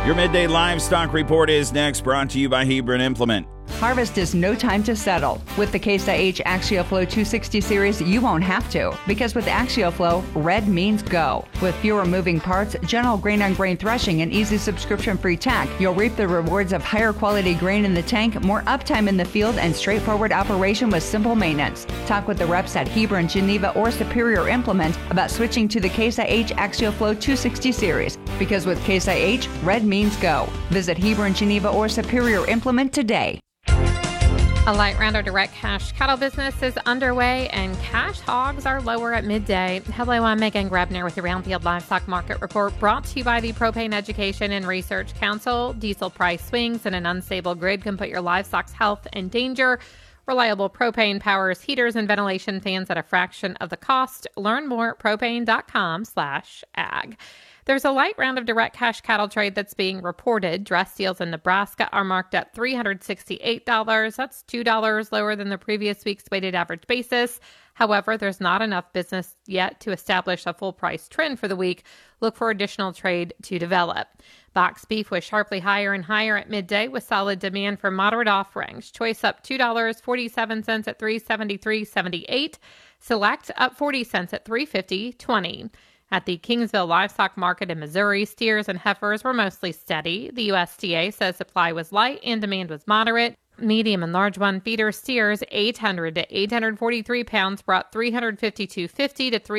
Your Midday Livestock Report is next, brought to you by Hebron Implement. Harvest is no time to settle. With the Case IH AxioFlow 260 series, you won't have to, because with AxioFlow, red means go. With fewer moving parts, gentle grain-on-grain threshing, and easy subscription-free tack, you'll reap the rewards of higher quality grain in the tank, more uptime in the field, and straightforward operation with simple maintenance. Talk with the reps at Hebron, Geneva, or Superior Implement about switching to the Case IH AxioFlow 260 series, because with Case IH, red means go. Visit Hebron, Geneva, or Superior Implement today. A light round of direct cash cattle business is underway, and cash hogs are lower at midday. Hello, I'm Megan Grebner with the Roundfield Livestock Market Report, brought to you by the Propane Education and Research Council. Diesel price swings and an unstable grid can put your livestock's health in danger. Reliable propane powers heaters and ventilation fans at a fraction of the cost. Learn more at propane.com/ag. There's a light round of direct cash cattle trade that's being reported. Dress deals in Nebraska are marked at $368. That's $2 lower than the previous week's weighted average basis. However, there's not enough business yet to establish a full price trend for the week. Look for additional trade to develop. Box beef was sharply higher and higher at midday with solid demand for moderate offerings. Choice up $2.47 at $373.78. Select up 40 cents at $350.20. At the Kingsville Livestock Market in Missouri, steers and heifers were mostly steady. The USDA says supply was light and demand was moderate. Medium and large one feeder steers 800 to 843 pounds brought $352.50 to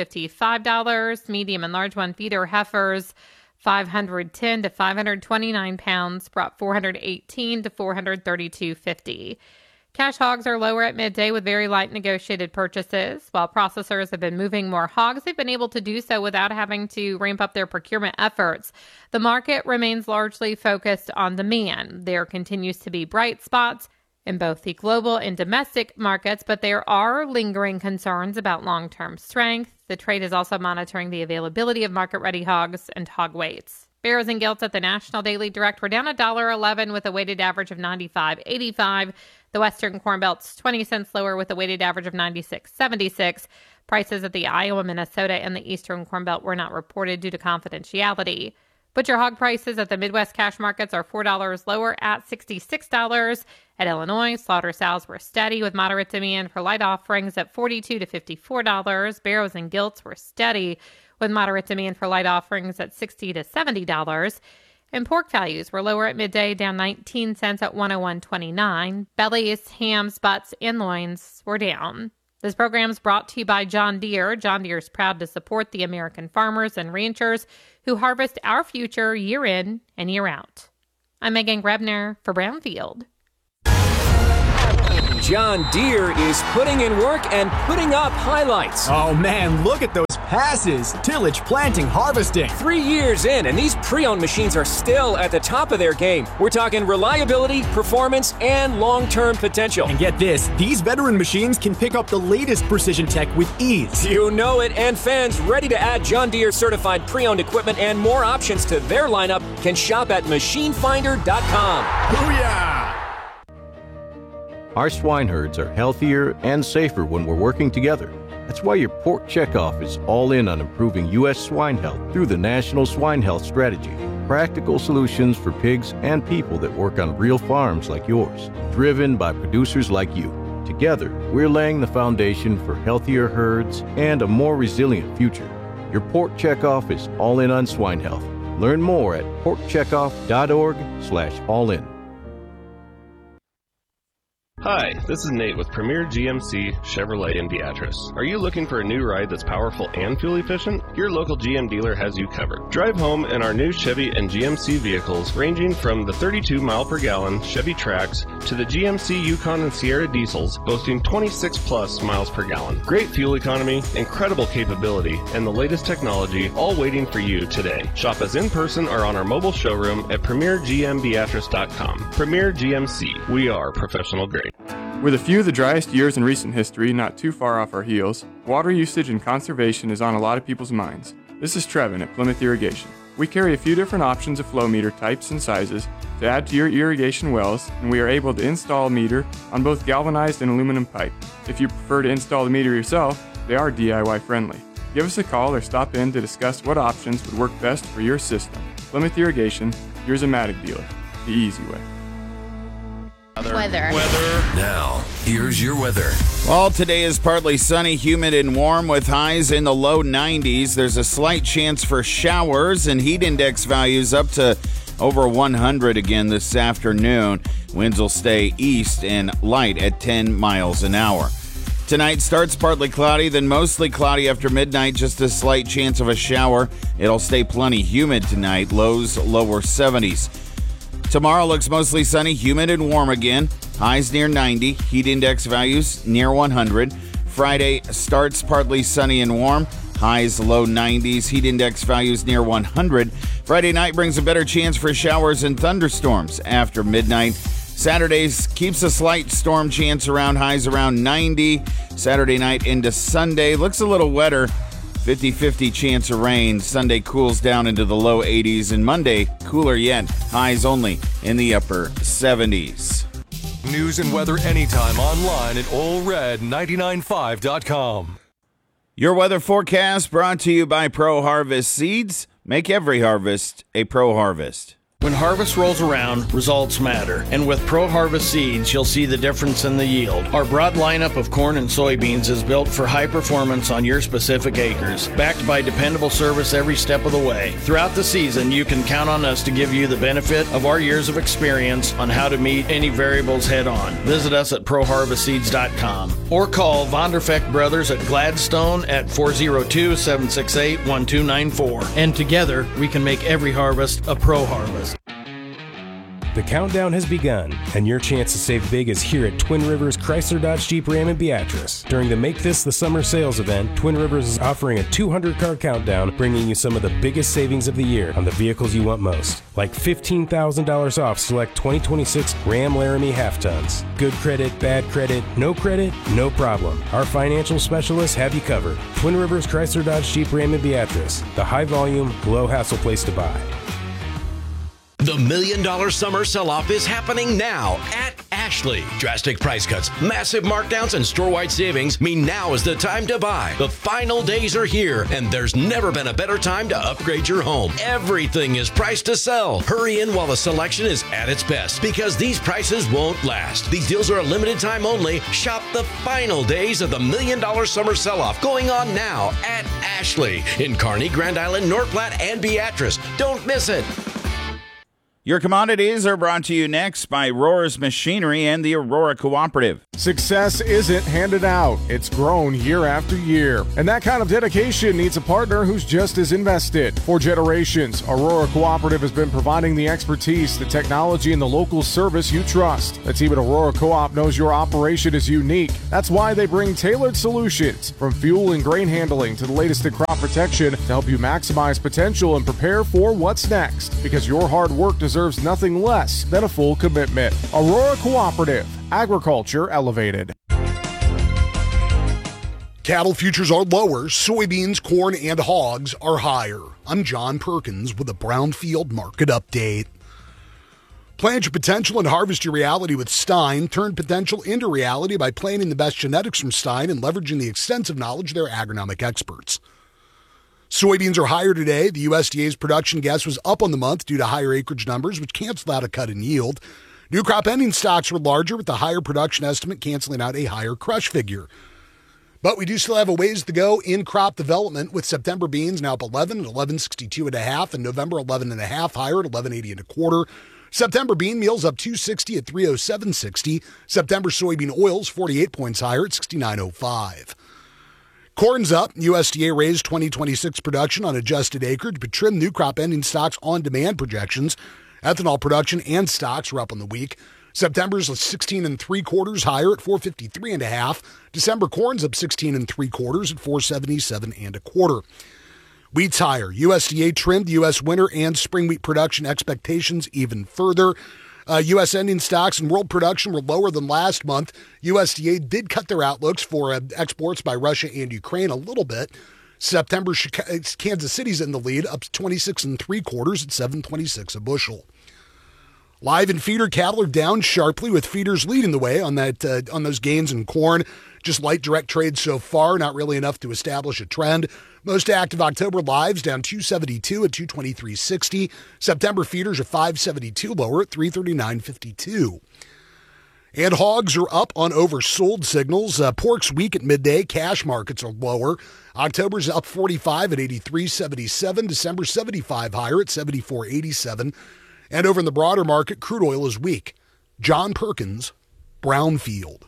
$355. Medium and large one feeder heifers 510 to 529 pounds brought $418 to $432.50. Cash hogs are lower at midday with very light negotiated purchases. While processors have been moving more hogs, they've been able to do so without having to ramp up their procurement efforts. The market remains largely focused on demand. There continues to be bright spots in both the global and domestic markets, but there are lingering concerns about long-term strength. The trade is also monitoring the availability of market-ready hogs and hog weights. Barrows and Gilts at the National Daily Direct were down $1.11 with a weighted average of 95.85. The Western Corn Belt's 20 cents lower with a weighted average of 96.76. Prices at the Iowa, Minnesota, and the Eastern Corn Belt were not reported due to confidentiality. Butcher hog prices at the Midwest cash markets are $4 lower at $66. At Illinois, slaughter sows were steady with moderate demand for light offerings at $42 to $54. Barrows and Gilts were steady with moderate demand for light offerings at $60 to $70. And pork values were lower at midday, down 19 cents at $101.29. Bellies, hams, butts, and loins were down. This program is brought to you by John Deere. John Deere is proud to support the American farmers and ranchers who harvest our future year in and year out. I'm Megan Grebner for Brownfield. John Deere is putting in work and putting up highlights. Oh man, look at those passes. Tillage, planting, harvesting. 3 years in, and these pre-owned machines are still at the top of their game. We're talking reliability, performance, and long-term potential. And get this, these veteran machines can pick up the latest precision tech with ease. You know it, and fans ready to add John Deere certified pre-owned equipment and more options to their lineup can shop at machinefinder.com. Booyah! Our swine herds are healthier and safer when we're working together. That's why your pork checkoff is all in on improving U.S. swine health through the National Swine Health Strategy. Practical solutions for pigs and people that work on real farms like yours, driven by producers like you. Together, we're laying the foundation for healthier herds and a more resilient future. Your pork checkoff is all in on swine health. Learn more at porkcheckoff.org/all-in. Hi, this is Nate with Premier GMC Chevrolet in Beatrice. Are you looking for a new ride that's powerful and fuel efficient? Your local GM dealer has you covered. Drive home in our new Chevy and GMC vehicles ranging from the 32 mile per gallon Chevy Trax to the GMC Yukon and Sierra diesels boasting 26 plus miles per gallon. Great fuel economy, incredible capability, and the latest technology all waiting for you today. Shop us in person or on our mobile showroom at premiergmbeatrice.com. Premier GMC. We are professional grade. With a few of the driest years in recent history not too far off our heels, water usage and conservation is on a lot of people's minds. This is Trevin at Plymouth Irrigation. We carry a few different options of flow meter types and sizes to add to your irrigation wells, and we are able to install a meter on both galvanized and aluminum pipe. If you prefer to install the meter yourself, they are DIY friendly. Give us a call or stop in to discuss what options would work best for your system. Plymouth Irrigation, your Zematic dealer, the easy way. Weather. Now, here's your weather. Well, today is partly sunny, humid, and warm with highs in the low 90s. There's a slight chance for showers and heat index values up to over 100 again this afternoon. Winds will stay east and light at 10 miles an hour. Tonight starts partly cloudy, then mostly cloudy after midnight, just a slight chance of a shower. It'll stay plenty humid tonight, lows lower 70s. Tomorrow looks mostly sunny, humid, and warm again. Highs near 90, heat index values near 100. Friday starts partly sunny and warm. Highs low 90s, heat index values near 100. Friday night brings a better chance for showers and thunderstorms after midnight. Saturdays keeps a slight storm chance around, highs around 90. Saturday night into Sunday looks a little wetter. 50-50 chance of rain. Sunday cools down into the low 80s, and Monday cooler yet. Highs only in the upper 70s. News and weather anytime online at allred995.com. Your weather forecast brought to you by Pro Harvest Seeds. Make every harvest a Pro Harvest. When harvest rolls around, results matter. And with Pro Harvest Seeds, you'll see the difference in the yield. Our broad lineup of corn and soybeans is built for high performance on your specific acres, backed by dependable service every step of the way. Throughout the season, you can count on us to give you the benefit of our years of experience on how to meet any variables head on. Visit us at ProHarvestSeeds.com or call Vonderfeck Brothers at Gladstone at 402-768-1294. And together, we can make every harvest a Pro Harvest. The countdown has begun, and your chance to save big is here at Twin Rivers Chrysler Dodge Jeep Ram in Beatrice. During the Make This the Summer sales event, Twin Rivers is offering a 200-car countdown, bringing you some of the biggest savings of the year on the vehicles you want most, like $15,000 off select 2026 Ram Laramie half-tons. Good credit, bad credit, no problem. Our financial specialists have you covered. Twin Rivers Chrysler Dodge Jeep Ram in Beatrice, the high-volume, low-hassle place to buy. The $1 Million Summer Sell-Off is happening now at Ashley. Drastic price cuts, massive markdowns, and store-wide savings mean now is the time to buy. The final days are here, and there's never been a better time to upgrade your home. Everything is priced to sell. Hurry in while the selection is at its best, because these prices won't last. These deals are a limited time only. Shop the final days of the $1 Million Summer Sell-Off going on now at Ashley in Kearney, Grand Island, North Platte, and Beatrice. Don't miss it. Your commodities are brought to you next by Rohr's Machinery and the Aurora Cooperative. Success isn't handed out. It's grown year after year. And that kind of dedication needs a partner who's just as invested. For generations, Aurora Cooperative has been providing the expertise, the technology, and the local service you trust. The team at Aurora Co-op knows your operation is unique. That's why they bring tailored solutions, from fuel and grain handling to the latest in crop protection, to help you maximize potential and prepare for what's next. Because your hard work deserves nothing less than a full commitment. Aurora Cooperative. Agriculture elevated. Cattle futures are lower. Soybeans, corn, and hogs are higher. I'm John Perkins with a Brownfield Market Update. Plant your potential and harvest your reality with Stein. Turn potential into reality by planting the best genetics from Stein and leveraging the extensive knowledge of their agronomic experts. Soybeans are higher today. The USDA's production guess was up on the month due to higher acreage numbers, which canceled out a cut in yield. New crop ending stocks were larger, with the higher production estimate canceling out a higher crush figure. But we do still have a ways to go in crop development, with September beans now up 11 at 11.62.5 and November 11.5 higher at 11.80 1/4. September bean meals up 260 at 307.60. September soybean oils 48 points higher at 69.05. Corn's up. USDA raised 2026 production on adjusted acreage, but trimmed new crop ending stocks on demand projections. Ethanol production and stocks were up on the week. September's 16 3/4 higher at 453.5. December corn's up 16 3/4 at 477 1/4. Wheat's higher. USDA trimmed U.S. winter and spring wheat production expectations even further. U.S. ending stocks and world production were lower than last month. USDA did cut their outlooks for exports by Russia and Ukraine a little bit. September, Kansas City's in the lead, up 26 3/4 at 726 a bushel. Live and feeder cattle are down sharply, with feeders leading the way on those gains in corn. Just light direct trade so far, not really enough to establish a trend. Most active October lives down 272 at 223.60. September feeders are 572 lower at 339.52. And hogs are up on oversold signals. Pork's weak at midday. Cash markets are lower. October's up 45 at 83.77. December 75 higher at 74.87. And over in the broader market, crude oil is weak. John Perkins, Brownfield.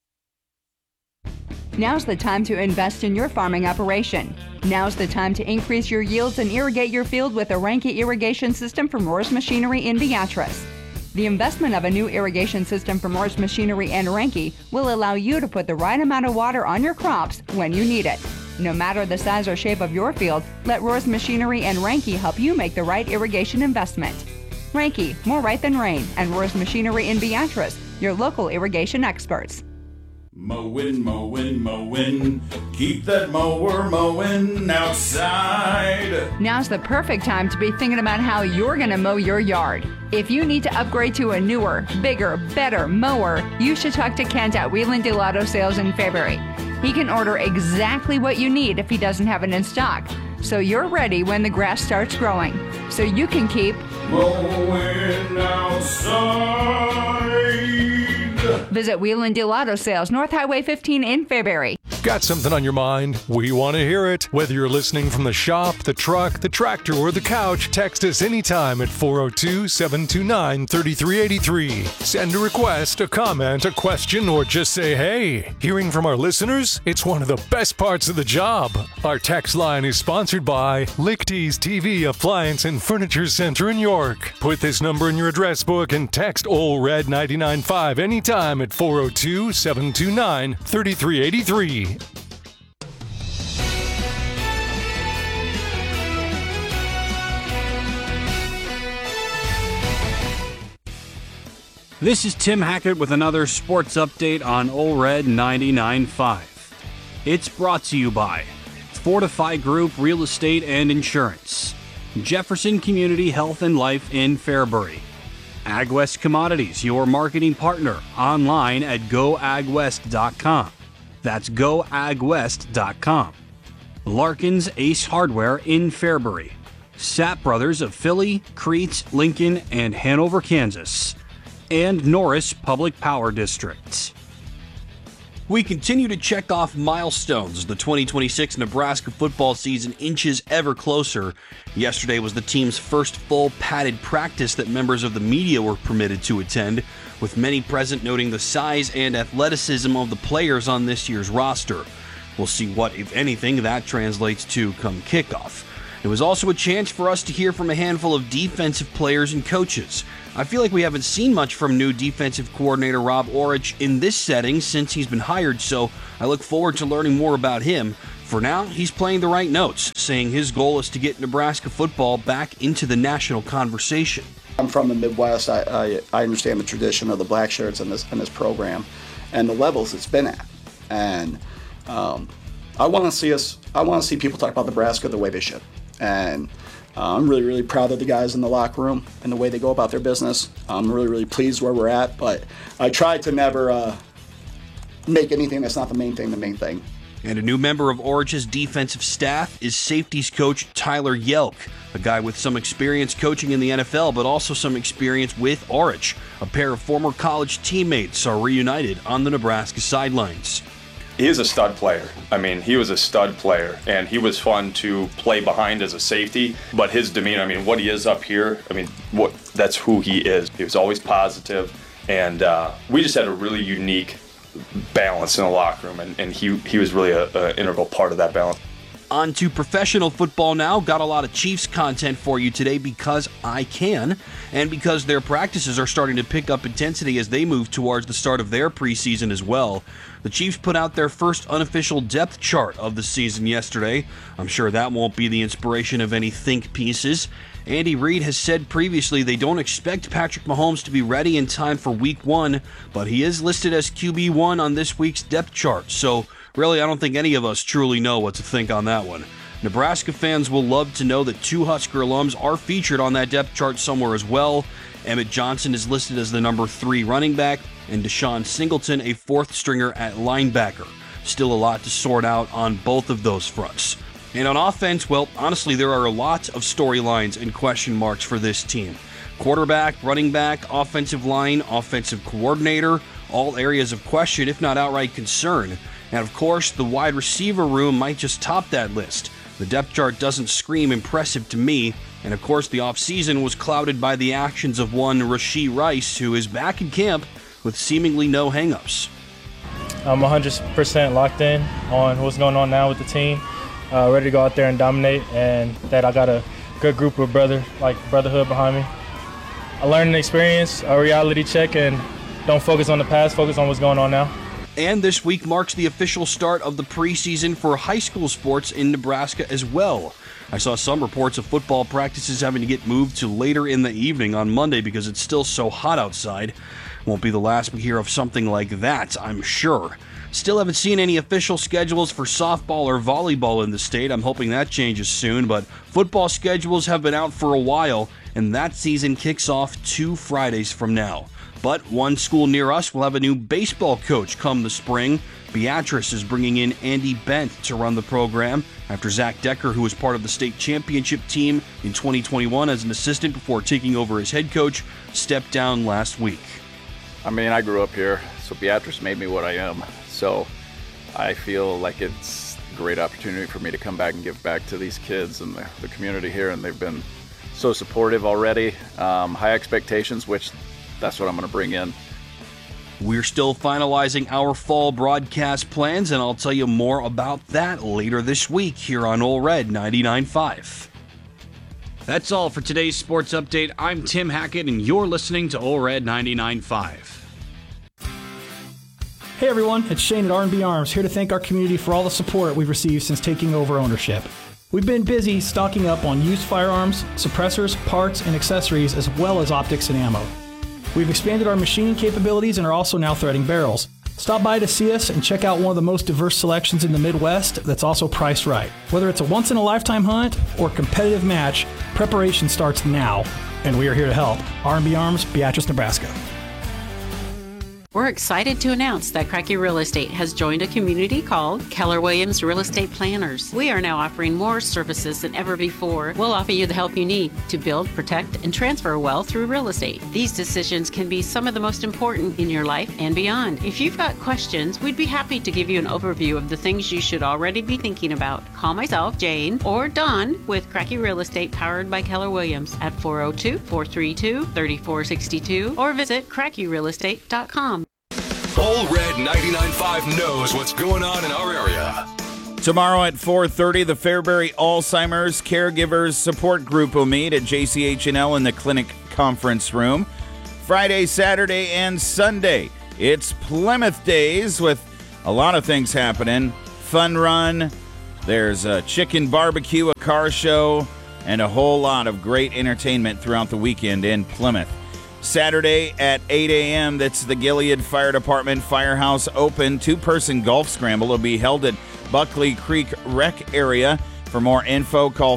Now's the time to invest in your farming operation. Now's the time to increase your yields and irrigate your field with a Reinke irrigation system from Roars Machinery in Beatrice. The investment of a new irrigation system from Roars Machinery and Reinke will allow you to put the right amount of water on your crops when you need it. No matter the size or shape of your field, let Roars Machinery and Reinke help you make the right irrigation investment. Reinke, more right than rain, and Roars Machinery in Beatrice, your local irrigation experts. Mowing, mowing, mowing. Keep that mower mowing outside. Now's the perfect time to be thinking about how you're going to mow your yard. If you need to upgrade to a newer, bigger, better mower, you should talk to Kent at Wheeland Deal Auto Sales in February. He can order exactly what you need if he doesn't have it in stock, so you're ready when the grass starts growing, so you can keep mowing outside. Visit Wheeland Deal Auto Sales, North Highway 15 in Fairbury. Got something on your mind? We want to hear it. Whether you're listening from the shop, the truck, the tractor, or the couch, text us anytime at 402-729-3383. Send a request, a comment, a question, or just say hey. Hearing from our listeners? It's one of the best parts of the job. Our text line is sponsored by Lichty's TV Appliance and Furniture Center in York. Put this number in your address book and text OLRED 995 anytime at 402-729-3383. This is Tim Hackett with another sports update on OLRED 99.5. It's brought to you by Fortify Group Real Estate and Insurance, Jefferson Community Health and Life in Fairbury, AgWest Commodities, your marketing partner, online at goagwest.com. That's goagwest.com. Larkin's Ace Hardware in Fairbury, Sapp Brothers of Philly, Crete, Lincoln, and Hanover, Kansas, and Norris Public Power District. We continue to check off milestones as the 2026 Nebraska football season inches ever closer. Yesterday was the team's first full padded practice that members of the media were permitted to attend, with many present noting the size and athleticism of the players on this year's roster. We'll see what, if anything, that translates to come kickoff. It was also a chance for us to hear from a handful of defensive players and coaches. I feel like we haven't seen much from new defensive coordinator Rob Orich in this setting since he's been hired, so I look forward to learning more about him. For now, he's playing the right notes, saying his goal is to get Nebraska football back into the national conversation. I'm from the Midwest. I understand the tradition of the black shirts in this program and the levels it's been at. And I want to see people talk about Nebraska the way they should. And I'm really, really proud of the guys in the locker room and the way they go about their business. I'm really, really pleased where we're at, but I try to never make anything that's not the main thing. And a new member of Orich's defensive staff is safeties coach Tyler Yelk, a guy with some experience coaching in the NFL, but also some experience with Orich. A pair of former college teammates are reunited on the Nebraska sidelines. He is a stud player. I mean, he was a stud player, and he was fun to play behind as a safety. But his demeanor, I mean, what he is up here, I mean, that's who he is. He was always positive, and we just had a really unique balance in the locker room, and he was really an integral part of that balance. On to professional football now. Got a lot of Chiefs content for you today because I can, and because their practices are starting to pick up intensity as they move towards the start of their preseason as well. The Chiefs put out their first unofficial depth chart of the season yesterday. I'm sure that won't be the inspiration of any think pieces. Andy Reid has said previously they don't expect Patrick Mahomes to be ready in time for Week 1, but he is listed as QB1 on this week's depth chart, so really I don't think any of us truly know what to think on that one. Nebraska fans will love to know that two Husker alums are featured on that depth chart somewhere as well. Emmett Johnson is listed as the number 3 running back, and Deshaun Singleton a 4th stringer at linebacker. Still a lot to sort out on both of those fronts. And on offense, well, honestly, there are a lot of storylines and question marks for this team. Quarterback, running back, offensive line, offensive coordinator, all areas of question, if not outright concern. And of course, the wide receiver room might just top that list. The depth chart doesn't scream impressive to me. And of course, the offseason was clouded by the actions of one Rashee Rice, who is back in camp with seemingly no hangups. I'm 100% locked in on what's going on now with the team. Ready to go out there and dominate, and that I got a good group of brotherhood behind me. I learned an experience, a reality check, and don't focus on the past, focus on what's going on now. And this week marks the official start of the preseason for high school sports in Nebraska as well. I saw some reports of football practices having to get moved to later in the evening on Monday because it's still so hot outside. Won't be the last we hear of something like that, I'm sure. Still haven't seen any official schedules for softball or volleyball in the state. I'm hoping that changes soon, but football schedules have been out for a while, and that season kicks off 2 Fridays from now. But one school near us will have a new baseball coach come the spring. Beatrice is bringing in Andy Bent to run the program after Zach Decker, who was part of the state championship team in 2021 as an assistant before taking over as head coach, stepped down last week. I mean, I grew up here, so Beatrice made me what I am. So I feel like it's a great opportunity for me to come back and give back to these kids and the community here, and they've been so supportive already. High expectations, which that's what I'm going to bring in. We're still finalizing our fall broadcast plans, and I'll tell you more about that later this week here on Ole Red 99.5. That's all for today's sports update. I'm Tim Hackett, and you're listening to Ole Red 99.5. Hey everyone, it's Shane at R&B Arms, here to thank our community for all the support we've received since taking over ownership. We've been busy stocking up on used firearms, suppressors, parts, and accessories, as well as optics and ammo. We've expanded our machining capabilities and are also now threading barrels. Stop by to see us and check out one of the most diverse selections in the Midwest that's also priced right. Whether it's a once-in-a-lifetime hunt or competitive match, preparation starts now, and we are here to help. R&B Arms, Beatrice, Nebraska. We're excited to announce that Cracky Real Estate has joined a community called Keller Williams Real Estate Planners. We are now offering more services than ever before. We'll offer you the help you need to build, protect, and transfer wealth through real estate. These decisions can be some of the most important in your life and beyond. If you've got questions, we'd be happy to give you an overview of the things you should already be thinking about. Call myself, Jane, or Don with Cracky Real Estate, powered by Keller Williams, at 402-432-3462 or visit crackyrealestate.com. Ole Red 99.5 knows what's going on in our area. Tomorrow at 4:30, the Fairbury Alzheimer's Caregivers Support Group will meet at JCH&L in the clinic conference room. Friday, Saturday, and Sunday, it's Plymouth Days with a lot of things happening. Fun run, there's a chicken barbecue, a car show, and a whole lot of great entertainment throughout the weekend in Plymouth. Saturday at 8 a.m., that's the Gilead Fire Department Firehouse Open 2-person golf scramble. Will be held at Buckley Creek Rec area. For more info, call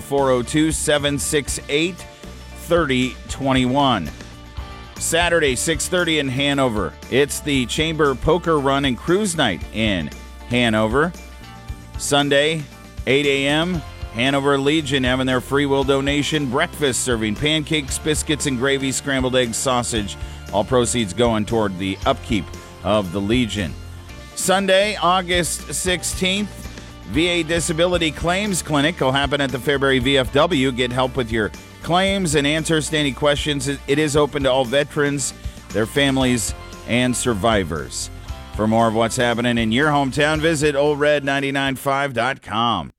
402-768-3021. Saturday, 6:30 in Hanover. It's the Chamber Poker Run and Cruise Night in Hanover. Sunday, 8 a.m., Hanover Legion having their free will donation breakfast, serving pancakes, biscuits, and gravy, scrambled eggs, sausage. All proceeds going toward the upkeep of the Legion. Sunday, August 16th, VA Disability Claims Clinic will happen at the Fairbury VFW. Get help with your claims and answers to any questions. It is open to all veterans, their families, and survivors. For more of what's happening in your hometown, visit OleRed995.com.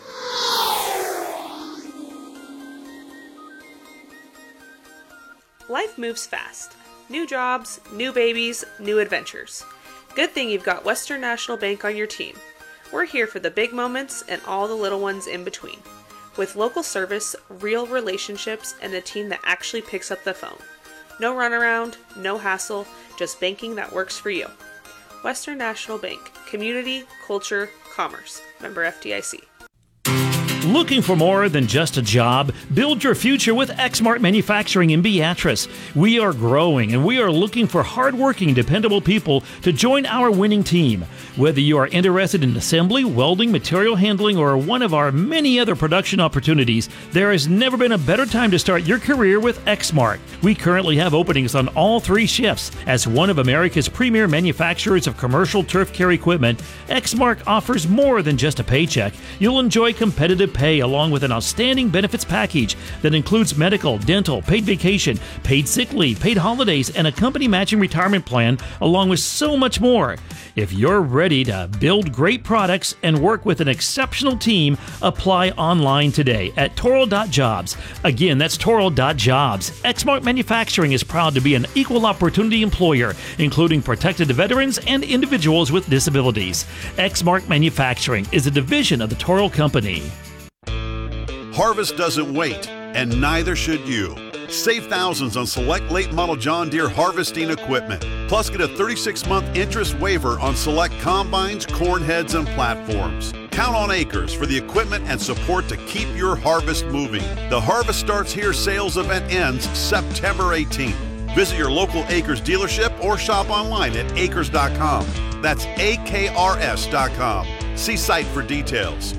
Life moves fast. New jobs, new babies, new adventures. Good thing you've got Western National Bank on your team. We're here for the big moments and all the little ones in between. With local service, real relationships, and a team that actually picks up the phone. No runaround, no hassle, just banking that works for you. Western National Bank. Community, culture, commerce. Member FDIC. Looking for more than just a job? Build your future with Exmark Manufacturing in Beatrice. We are growing and we are looking for hardworking, dependable people to join our winning team. Whether you are interested in assembly, welding, material handling, or one of our many other production opportunities, there has never been a better time to start your career with Exmark. We currently have openings on all 3 shifts. As one of America's premier manufacturers of commercial turf care equipment, Exmark offers more than just a paycheck. You'll enjoy competitive pay along with an outstanding benefits package that includes medical, dental, paid vacation, paid sick leave, paid holidays, and a company matching retirement plan, along with so much more. If you're ready to build great products and work with an exceptional team, apply online today at Toro.jobs. Again, that's Toro.jobs. Exmark Manufacturing is proud to be an equal opportunity employer, including protected veterans and individuals with disabilities. Exmark Manufacturing is a division of the Toro Company. Harvest doesn't wait, and neither should you. Save thousands on select late model John Deere harvesting equipment. Plus, get a 36-month interest waiver on select combines, corn heads, and platforms. Count on Acres for the equipment and support to keep your harvest moving. The Harvest Starts Here sales event ends September 18th. Visit your local Acres dealership or shop online at acres.com. That's AKRS.com. See site for details.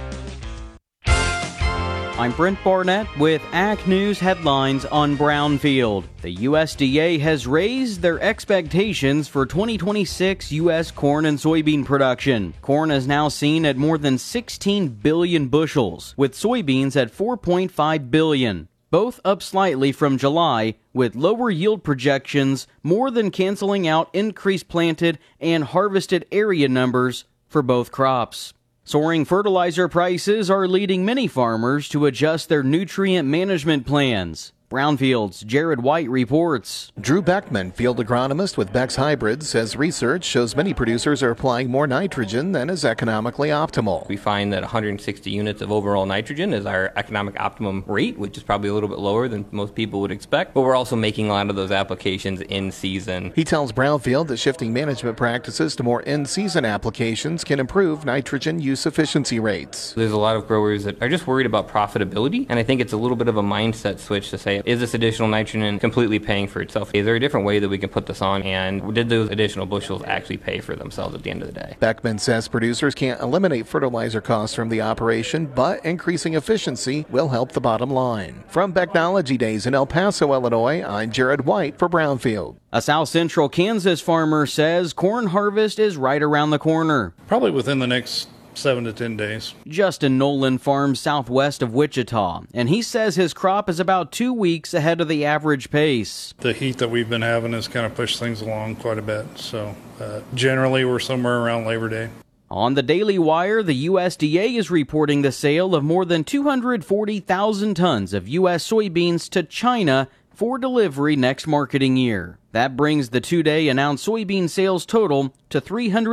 I'm Brent Barnett with Ag News headlines on Brownfield. The USDA has raised their expectations for 2026 U.S. corn and soybean production. Corn is now seen at more than 16 billion bushels, with soybeans at 4.5 billion. Both up slightly from July, with lower yield projections more than canceling out increased planted and harvested area numbers for both crops. Soaring fertilizer prices are leading many farmers to adjust their nutrient management plans. Brownfield's Jared White reports. Drew Beckman, field agronomist with Beck's Hybrids, says research shows many producers are applying more nitrogen than is economically optimal. We find that 160 units of overall nitrogen is our economic optimum rate, which is probably a little bit lower than most people would expect, but we're also making a lot of those applications in season. He tells Brownfield that shifting management practices to more in-season applications can improve nitrogen use efficiency rates. There's a lot of growers that are just worried about profitability, and I think it's a little bit of a mindset switch to say, is this additional nitrogen completely paying for itself? Is there a different way that we can put this on, and did those additional bushels actually pay for themselves at the end of the day? Beckman says producers can't eliminate fertilizer costs from the operation, but increasing efficiency will help the bottom line. From Technology Days in El Paso, Illinois, I'm Jared White for Brownfield. A South Central Kansas farmer says corn harvest is right around the corner. Probably within the next 7 to 10 days. Justin Nolan farms southwest of Wichita, and he says his crop is about 2 weeks ahead of the average pace. The heat that we've been having has kind of pushed things along quite a bit, so generally we're somewhere around Labor Day. On the Daily Wire, the USDA is reporting the sale of more than 240,000 tons of U.S. soybeans to China for delivery next marketing year. That brings the 2-day announced soybean sales total to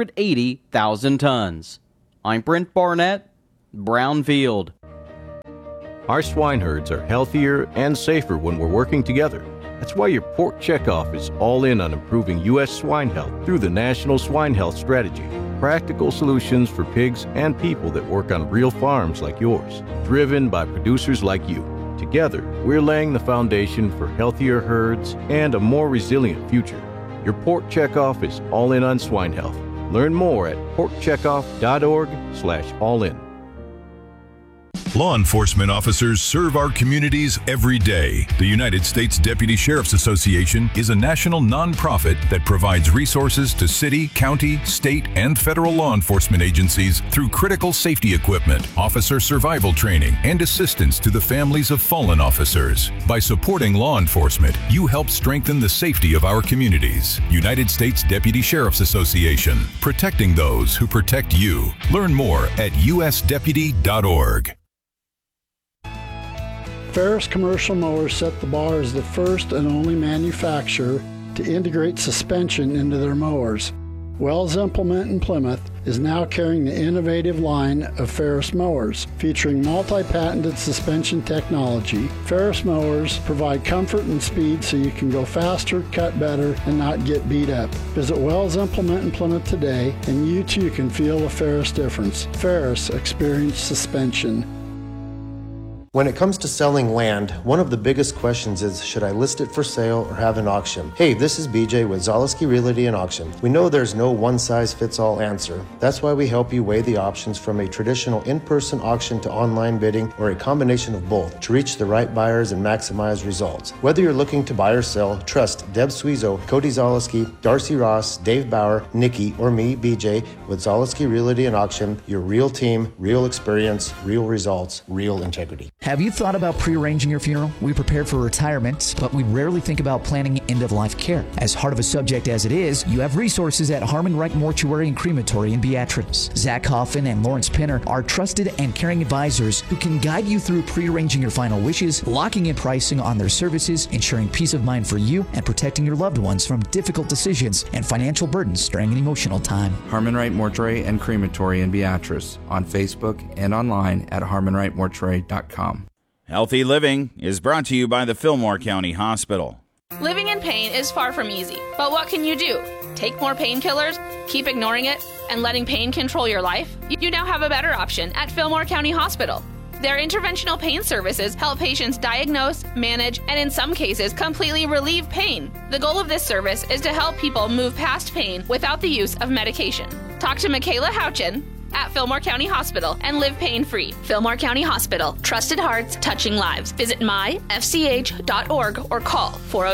380,000 tons. I'm Brent Barnett, Brownfield. Our swine herds are healthier and safer when we're working together. That's why your pork checkoff is all in on improving U.S. swine health through the National Swine Health Strategy. Practical solutions for pigs and people that work on real farms like yours, driven by producers like you. Together, we're laying the foundation for healthier herds and a more resilient future. Your pork checkoff is all in on swine health. Learn more at porkcheckoff.org/allin. Law enforcement officers serve our communities every day. The United States Deputy Sheriff's Association is a national nonprofit that provides resources to city, county, state, and federal law enforcement agencies through critical safety equipment, officer survival training, and assistance to the families of fallen officers. By supporting law enforcement, you help strengthen the safety of our communities. United States Deputy Sheriff's Association, protecting those who protect you. Learn more at usdeputy.org. Ferris Commercial Mowers set the bar as the first and only manufacturer to integrate suspension into their mowers. Wells Implement in Plymouth is now carrying the innovative line of Ferris mowers, featuring multi-patented suspension technology. Ferris mowers provide comfort and speed so you can go faster, cut better, and not get beat up. Visit Wells Implement in Plymouth today, and you too can feel the Ferris difference. Ferris Experience Suspension. When it comes to selling land, one of the biggest questions is, should I list it for sale or have an auction? Hey, this is BJ with Zaleski Realty and Auction. We know there's no one-size-fits-all answer. That's why we help you weigh the options from a traditional in-person auction to online bidding or a combination of both to reach the right buyers and maximize results. Whether you're looking to buy or sell, trust Deb Suizo, Cody Zaleski, Darcy Ross, Dave Bauer, Nikki, or me, BJ, with Zaleski Realty and Auction, your real team, real experience, real results, real integrity. Have you thought about pre-arranging your funeral? We prepare for retirement, but we rarely think about planning end-of-life care. As hard of a subject as it is, you have resources at Harmon Wright Mortuary and Crematory in Beatrice. Zach Hoffman and Lawrence Pinner are trusted and caring advisors who can guide you through pre-arranging your final wishes, locking in pricing on their services, ensuring peace of mind for you, and protecting your loved ones from difficult decisions and financial burdens during an emotional time. Harmon Wright Mortuary and Crematory in Beatrice, on Facebook and online at harmonwrightmortuary.com. Healthy Living is brought to you by the Fillmore County Hospital. Living in pain is far from easy, but what can you do? Take more painkillers, keep ignoring it, and letting pain control your life? You now have a better option at Fillmore County Hospital. Their interventional pain services help patients diagnose, manage, and in some cases, completely relieve pain. The goal of this service is to help people move past pain without the use of medication. Talk to Michaela Houchin at Fillmore County Hospital and live pain-free. Fillmore County Hospital. Trusted hearts, touching lives. Visit myfch.org or call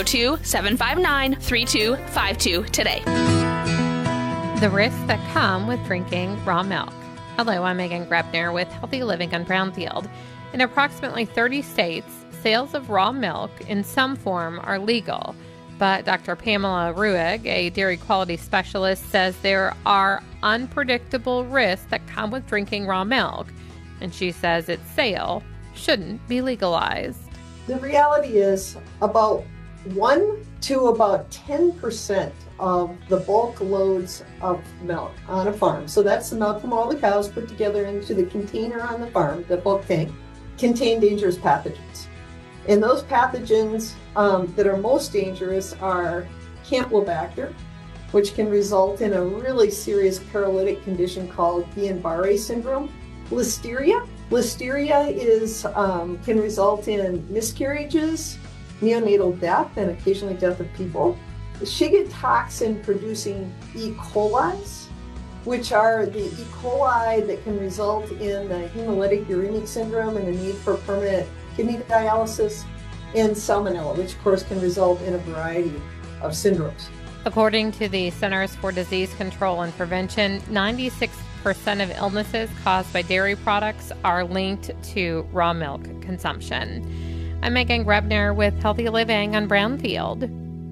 402-759-3252 today. The risks that come with drinking raw milk. Hello, I'm Megan Grebner with Healthy Living on Brownfield. In approximately 30 states, sales of raw milk in some form are legal. But Dr. Pamela Ruegg, a dairy quality specialist, says there are unpredictable risks that come with drinking raw milk. And she says its sale shouldn't be legalized. The reality is about 1 to about 10% of the bulk loads of milk on a farm. So that's the milk from all the cows put together into the container on the farm, the bulk tank, contain dangerous pathogens. And those pathogens that are most dangerous are Campylobacter, which can result in a really serious paralytic condition called Guillain-Barré syndrome. Listeria. Listeria can result in miscarriages, neonatal death, and occasionally death of people. Shiga toxin producing E. coli, which are the E. coli that can result in the hemolytic uremic syndrome and the need for permanent kidney dialysis, and salmonella, which of course can result in a variety of syndromes. According to the Centers for Disease Control and Prevention, 96% of illnesses caused by dairy products are linked to raw milk consumption. I'm Megan Grebner with Healthy Living on Brownfield.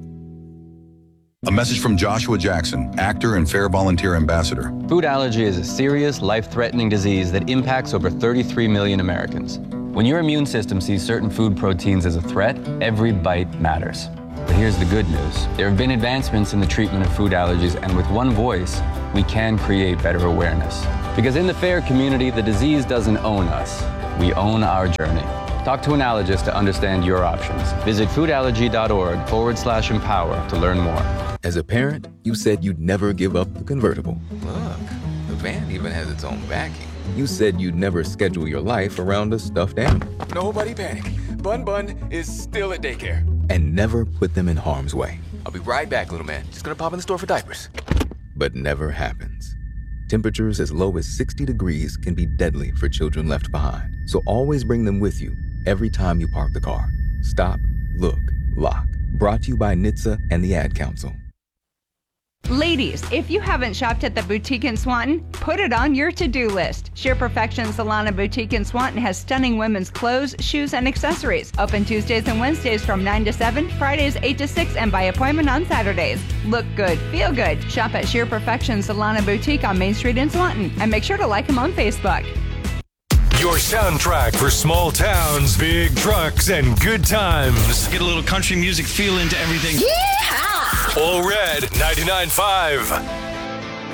A message from Joshua Jackson, actor and Fair Volunteer Ambassador. Food allergy is a serious, life-threatening disease that impacts over 33 million Americans. When your immune system sees certain food proteins as a threat, every bite matters. But here's the good news. There have been advancements in the treatment of food allergies, and with one voice, we can create better awareness. Because in the FAIR community, the disease doesn't own us. We own our journey. Talk to an allergist to understand your options. Visit foodallergy.org/empower to learn more. As a parent, you said you'd never give up the convertible. Look, the van even has its own backing. You said you'd never schedule your life around a stuffed animal. Nobody panic. Bun Bun is still at daycare. And never put them in harm's way. I'll be right back, little man. Just gonna pop in the store for diapers. But never happens. Temperatures as low as 60 degrees can be deadly for children left behind. So always bring them with you every time you park the car. Stop, look, lock. Brought to you by NHTSA and the Ad Council. Ladies, if you haven't shopped at the boutique in Swanton, put it on your to-do list. Sheer Perfection Salon and Boutique in Swanton has stunning women's clothes, shoes, and accessories. Open Tuesdays and Wednesdays from 9 to 7, Fridays 8 to 6, and by appointment on Saturdays. Look good, feel good. Shop at Sheer Perfection Salon and Boutique on Main Street in Swanton. And make sure to like them on Facebook. Your soundtrack for small towns, big trucks, and good times. Get a little country music feel into everything. All Red 99.5.